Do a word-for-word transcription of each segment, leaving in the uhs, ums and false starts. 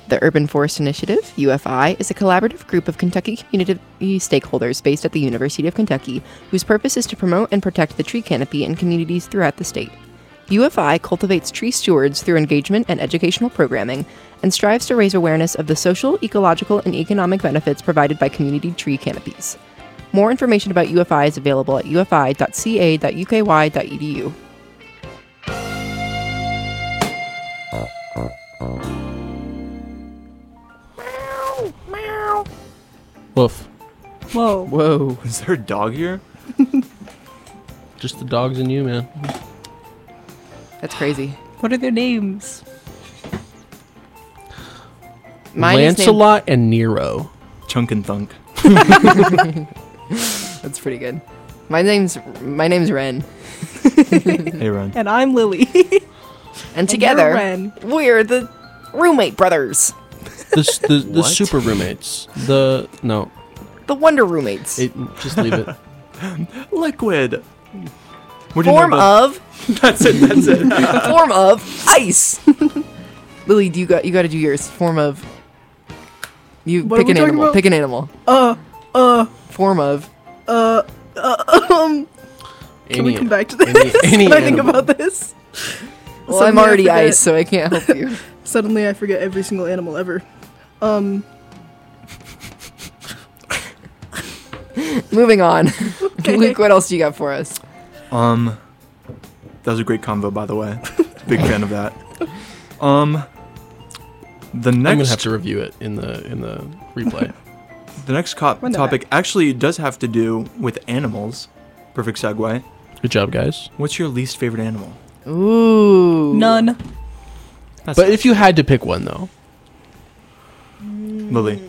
The Urban Forest Initiative, U F I, is a collaborative group of Kentucky community stakeholders based at the University of Kentucky, whose purpose is to promote and protect the tree canopy in communities throughout the state. U F I cultivates tree stewards through engagement and educational programming, and strives to raise awareness of the social, ecological, and economic benefits provided by community tree canopies. More information about U F I is available at u f i dot c a dot u k y dot e d u. Woof. Whoa. Whoa. Is there a dog here? Just the dogs and you, man. That's crazy. What are their names? Mine is named- Lancelot and Nero. Chunk and Thunk. That's pretty good. My name's my name's Ren. Hey, Ren. And I'm Lily. And you're together, Ren. we're the roommate brothers. The s- the, the What? super roommates. The no. The Wonder Roommates. It, just leave it. Liquid. What do you know Form about- of That's it. That's it. form of ice. Lily, do you got you got to do yours. Form of. You What are pick we an talking animal. about? Pick an animal. Uh, uh, Form of. uh, uh, um, can we Any- come back to this? any- any when I think animal. about this? Well, I'm Suddenly I already forget- ice, so I can't help you. Suddenly I forget every single animal ever. Um, Moving on. Okay. Luke, what else do you got for us? Um, that was a great convo, by the way. Big fan of that. Um, the I'm gonna next have to review it in the in the replay. the next co- Run that topic actually does have to do with animals. Perfect segue. Good job, guys. What's your least favorite animal? Ooh. none. That's But if you had to pick one, though, Lily.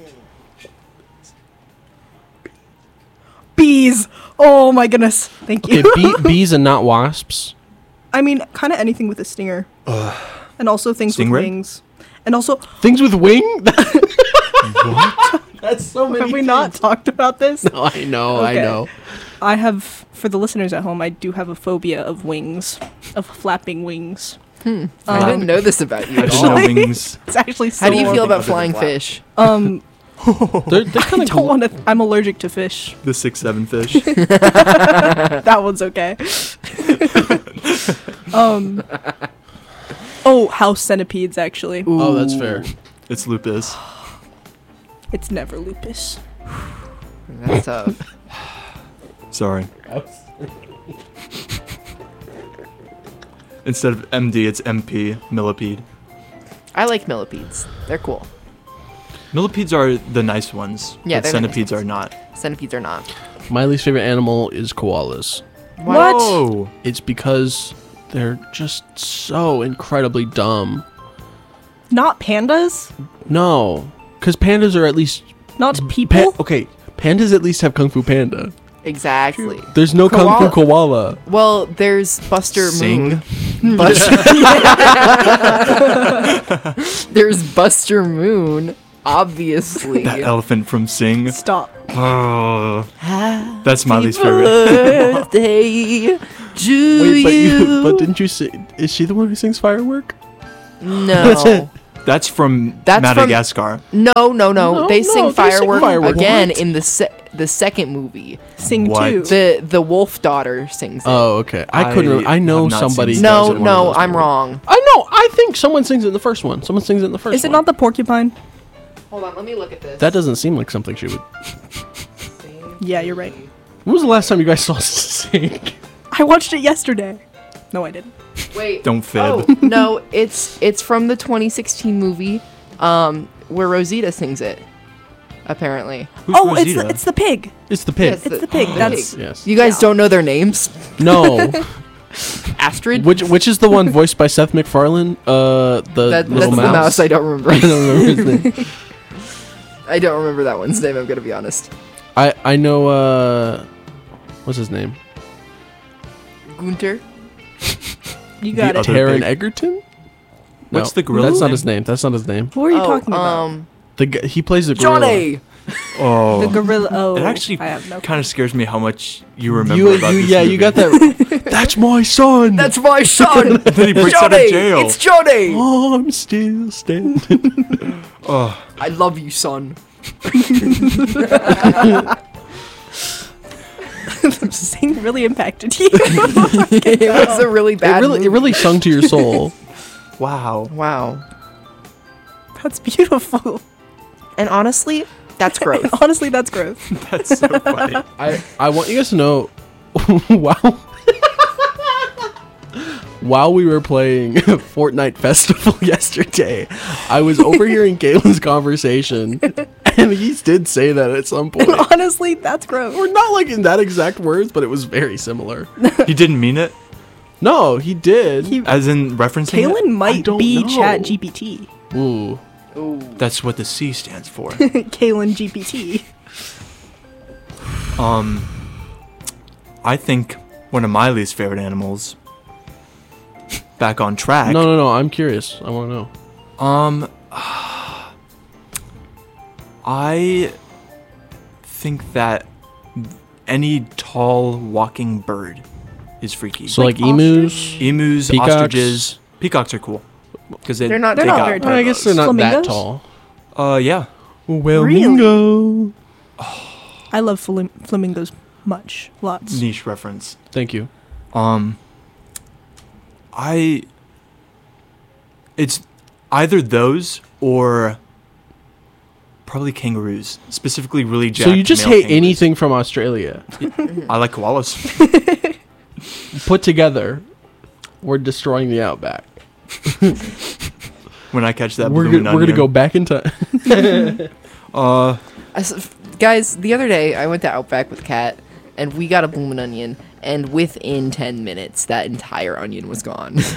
Bees. Oh my goodness. Thank okay, you. bee, bees and not wasps. I mean, kind of anything with a stinger. And also things Stingray? with wings. And also, Things with wing. What? That's so many. have we not talked about this? No, I know, I Okay. know. I have, for the listeners at home, I do have a phobia of wings, of flapping wings. I Um, didn't know this about you I at just all. know wings. It's actually so How do you feel Other about than flying flap. fish? Um, They're, they're I kind of don't want to. I'm allergic to fish. The six seven fish. That one's okay. um. Oh, house centipedes. Actually, Oh, that's fair. It's lupus. it's never lupus. That's tough. Sorry. Instead of M D, it's M P, millipede. I like millipedes. They're cool. Millipedes are the nice ones. Yeah, but they're the nice centipedes ones. are not. Centipedes are not. My least favorite animal is koalas. What? Whoa. It's because they're just so incredibly dumb. Not pandas. No, because pandas are at least Not pa- people. okay. Pandas at least have Kung Fu Panda. Exactly. There's no Kung Fu Koala. Koala. Well, there's Buster Sing. Moon. Buster. There's Buster Moon, obviously. That elephant from Sing. Stop. Oh, Happy that's my least favorite. birthday to Wait, but you. you, but didn't you say? Is she the one who sings Firework? No. That's it. That's from That's from- Madagascar. No, no, no. No, They no, sing they sing Firework Firework. again What? in the se- the second movie. Sing What? too. The the wolf daughter sings it. Oh, okay. I couldn't. I I know have not somebody. seen does no, it in one of no, those I'm movies. wrong. I know. I think someone sings it in the first one. Someone sings it in the first. Is it one. not the porcupine? Hold on, let me look at this. That doesn't seem like something she would. Yeah, you're right. When was the last time you guys saw us sing? I watched it yesterday. No, I didn't. Wait. Don't fib. Oh, no, it's it's from the twenty sixteen movie um where Rosita sings it. Apparently. Who's oh, it's Rosita? the, it's the pig. It's the pig. Yes, It's the pig. the That's pig. Yes. You guys Yeah. don't know their names? No. Astrid? which which is the one voiced by Seth MacFarlane? Uh, the That, that's little the mouse. mouse I don't remember. I don't remember his name. I don't remember that one's name, I'm gonna be honest. I I know. Uh, what's his name? Gunter? you got The it. other- Taron pig. Egerton. What's the gorilla That's not name? his name. That's not his name. Who are you Oh, talking about? Um The g- he plays the gorilla. Johnny! Oh. The gorilla. Oh, It actually I have no. kind of scares me how much you remember You, about you, this yeah, movie. you got that. That's my son. That's my son. And then he breaks out of jail. It's Johnny. Oh, I'm still standing. Oh, I love you, son. Sing really impacted you. It was a really It bad. really, it movie. really sung to your soul. wow. Wow. That's beautiful. And honestly, that's growth. Honestly, that's growth. That's so funny. I, I want you guys to know, while while we were playing Fortnite Festival yesterday, I was overhearing Galen's conversation, and he did say that at some point. And honestly, that's growth. Or not like in that exact words, but it was very similar. He didn't mean it, No, he did. He, as in referencing it? Kalen might don't be know. Chat G P T. Ooh. Ooh. That's what the C stands for. Kalen G P T. um, I think one of my least favorite animals. Back on track. No, no, no. I'm curious. I want to know. Um, I think that any tall walking bird is freaky. So like, Like emus. ostrich? Emus, Peacocks? ostriches, peacocks are cool because they They're not they They're not got very Well, I guess they're not Flamingos? that tall. Uh, yeah. Well, Really? mingo. I love flam- flamingos much. Lots. Niche reference. Thank you. Um, I. It's either those or probably kangaroos, specifically really jacked. So you just male hate kangaroos. anything from Australia I like koalas. put together. We're destroying the outback. When I catch that, We're bloomin' gonna, we're gonna onion. go back in time. Uh, As- guys, the other day I went to Outback with Kat, and we got a bloomin' onion, and within ten minutes, that entire onion was gone. Is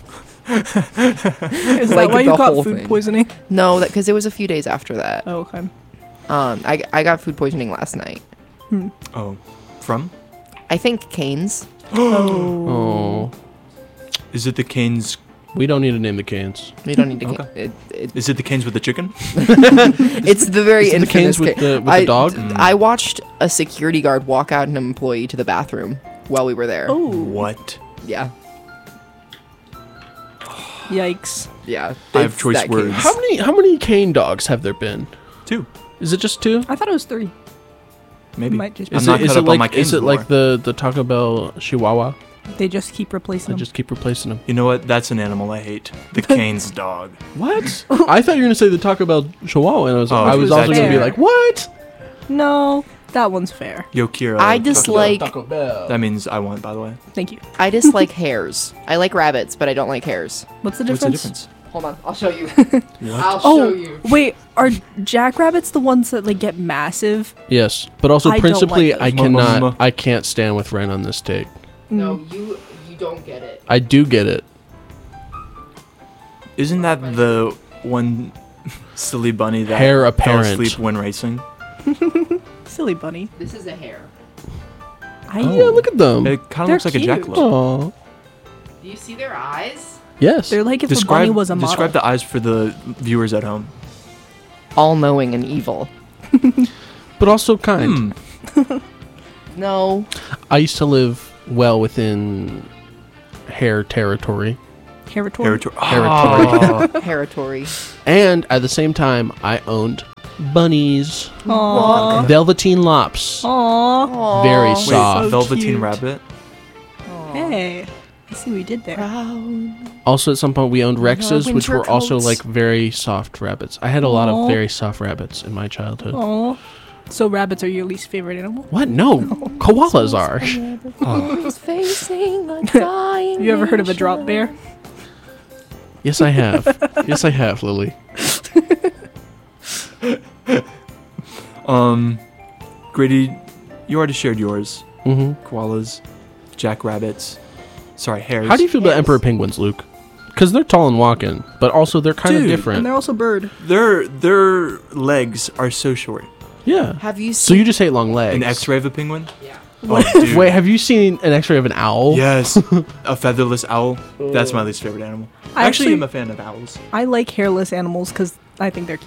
Like that why the you got whole food thing. poisoning? No, that because it was a few days after that. Oh, okay. Um, I I got food poisoning last night. oh, from? I think Canes. Oh. Oh, Is it the canes? we don't need to name the Canes. We don't need to. Okay. It, it, Is it the canes with the chicken? it's the very Is it the infamous Canes with ca- the- with the I, dog? d- I watched a security guard walk out an employee to the bathroom while we were there. Oh. What? Yeah, Yikes. yeah. I have it's choice that words. Canes. How many how many cane dogs have there been? Two, Is it just two? I thought it was three. maybe. Might just I'm Is not it, is caught it up on my like is canes it like lore. the the Taco Bell Chihuahua? They just keep replacing I them. just keep replacing them. You know what? That's an animal I hate. The canes dog. What? I thought you were gonna say the Taco Bell Chihuahua, and I was Oh, I was that's also gonna be fair. like, what? No, that one's fair. Yo, Kira. I Taco dislike- Bell. Taco Bell. That means I want, by the way. Thank you. I dislike hares. I like rabbits, but I don't like hares. What's the What's difference? the difference? Hold on, I'll show you. What? I'll show Oh, you. wait. Are jackrabbits the ones that like get massive? Yes, but also I don't principally, like I those. cannot, Mm. I can't stand with Ren on this take. No, Mm. you you don't get it. I do get it. Isn't that the one silly bunny that Hair fell apparent. asleep when racing? Silly bunny. This is a hare. I Oh, yeah, look at them. It kind of They're looks like a cute. jackalope. Oh, Do you see their eyes? yes. They're like if a bunny Describe, was a model. describe the eyes for the viewers at home. All-knowing and evil. But also kind. Hmm. No. I used to live well within hare territory, Territory. Territory. Territory. Territory. and at the same time, I owned bunnies, Aww. velveteen lops. Aww. Very Aw. soft. Wait, Velveteen cute. Rabbit. Hey. I see what we did there. Brown. Also, at some point, we owned Rexes, which winter were also coats. like very soft rabbits. I had a lot Aw. of very soft rabbits in my childhood. Aww. So rabbits are your least favorite animal? What? No, koalas are. Oh. Facing a dying You ever heard of a drop bear? nation. Yes, I have. Yes, I have, Lily. Um, Grady, you already shared yours. hmm Koalas, jackrabbits. Sorry, hares. How do you feel about Yes. emperor penguins, Luke? Because they're tall and walking, but also they're kind of Dude, And different. they're also bird. Their their legs are so short. Yeah. Have you So seen? you just hate long legs. An X-ray of a penguin. Yeah. Oh, dude. Wait, have you seen an X-ray of an owl? Yes, a featherless owl. That's my least favorite animal. I Actually, actually- I'm a fan of owls. I like hairless animals because I think they're cute.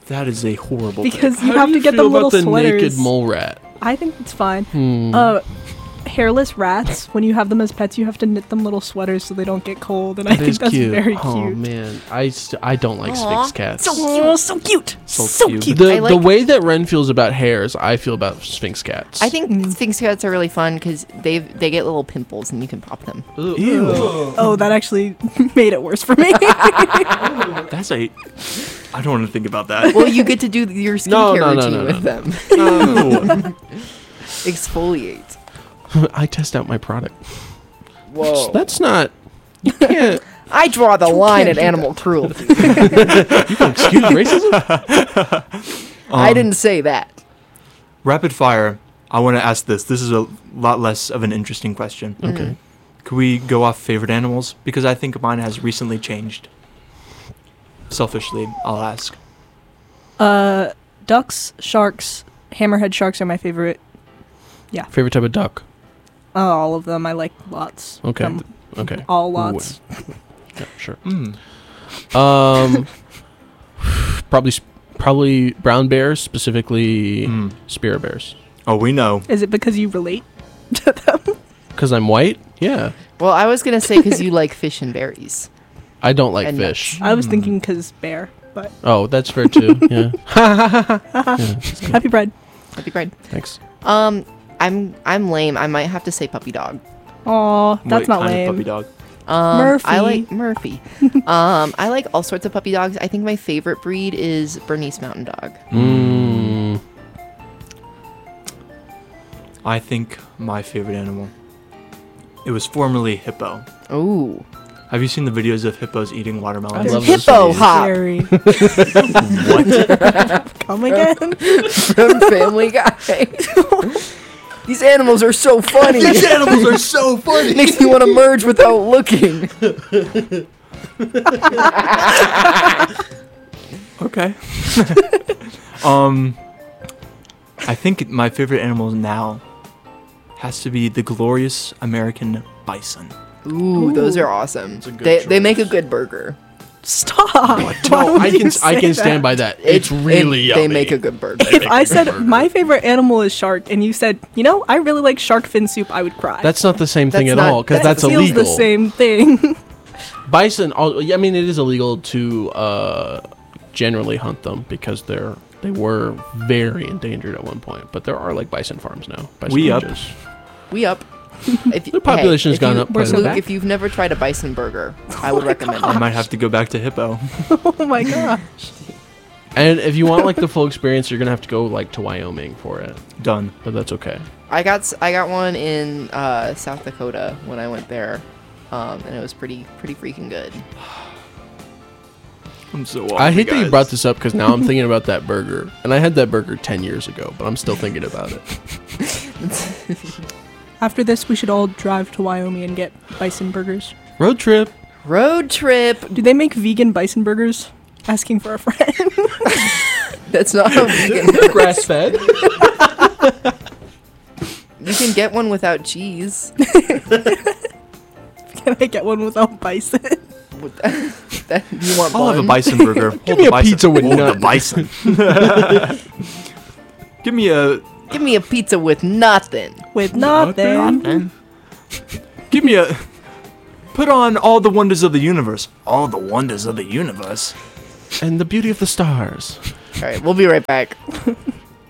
That is a horrible Because thing. you How have do to you get feel them little about the sweaters. naked mole rat? I think it's fine. Hmm. Uh, hairless rats, when you have them as pets, you have to knit them little sweaters so they don't get cold, and I That think is that's cute. very Oh cute. man, I st- I don't like Aw, Sphinx cats. so Oh, so cute. So So, cute. cute. the I like- the way that Ren feels about hairs, I feel about Sphinx cats. I think Mm. Sphinx cats are really fun because they they get little pimples and you can pop them. Ew. Oh, that actually made it worse for me. That's a. I don't want to think about that. Well, you get to do your skincare No, no, no, routine no, with no. them. Ew. Exfoliate. I test out my product. Whoa. That's not. You can't. I draw the line can't at do animal cruelty. Excuse racism. I Um, didn't say that. Rapid fire. I want to ask this. This is a lot less of an interesting question. Okay. Could we go off favorite animals? Because I think mine has recently changed. Selfishly, I'll ask. uh, ducks, sharks, hammerhead sharks are my favorite. Favorite type of duck. Uh, all of them. I like lots. Okay. Um, Okay. all lots. Yeah, sure. Mm. Um, probably s- probably brown bears, specifically Mm. spirit bears. Oh, we know. Is it because you relate to them? Because I'm white. Yeah. Well, I was gonna say because you like fish and berries. I don't like And fish. I was Hmm. thinking because bear, but Oh, that's fair too. Yeah. happy bread. Happy Pride. Thanks. Um, I'm I'm lame. I might have to say puppy dog. Aw, that's What not kind lame. of puppy dog? Um, Murphy. I like Murphy. um, I like all sorts of puppy dogs. I think my favorite breed is Bernese Mountain Dog. Mm. I think my favorite animal. It was formerly hippo. Ooh, Have you seen the videos of hippos eating watermelons? I love those Hippo videos. hop Scary. What? Come again? from Family Guy. These animals are so funny. These animals are so funny. Makes me want to merge without looking. Okay. um, I think my favorite animal now has to be the glorious American bison. Ooh, those are awesome. That's a good They they make a choice. good burger. Stop. Why No, would I you can I say can that? stand by that. It's It- really it- yummy. They make a good burger. If make I a said good burger. my favorite animal is shark, and you said, you know, I really like shark fin soup, I would cry. That's not the same thing That's at not- all because that that's feels illegal. the same thing. Bison. al- I mean, it is illegal to uh, generally hunt them because they're they were very endangered at one point. But there are like bison farms now. Bison We up. ranches. We up. If, The population has if gone you- up We're quite so a Luke, bit. if you've never tried a bison burger, I would recommend I it. might have to go back to hippo. Oh my gosh. And if you want like the full experience, you're gonna have to go like to Wyoming for it. Done. But that's okay. I got s- I got one in uh, South Dakota when I went there, um, and it was pretty pretty freaking good. I'm so. I hate that you brought this up because now I'm thinking about that burger, and I had that burger ten years ago, but I'm still thinking about it. After this, we should all drive to Wyoming and get bison burgers. Road trip. Road trip. Do they make vegan bison burgers? Asking for a friend. That's not a vegan. Grass fed. You can get one without cheese. Can I get one without bison? With that, that- you want I'll have a bun? bison burger. Hold Give me the a bison. pizza with Hold the none. bison. Give me a. Give me a pizza with nothing. With nothing. Nothing. Give me a. Put on all the wonders of the universe. All the wonders of the universe. And the beauty of the stars. All right, we'll be right back.